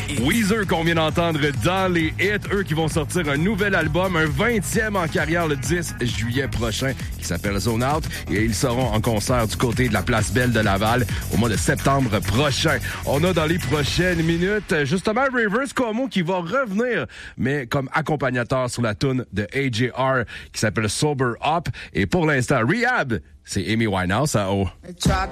Weezer qu'on vient d'entendre dans les hits. Eux qui vont sortir un nouvel album, un 20e en carrière le 10 juillet prochain, qui s'appelle Zone Out. Et ils seront en concert du côté de la Place Belle de Laval au mois de septembre prochain. On a dans les prochaines minutes, justement, Rivers Cuomo qui va revenir, mais comme accompagnateur sur la toune de AJR qui s'appelle Sober Up. Et pour l'instant, Rehab, c'est Amy Winehouse à haut.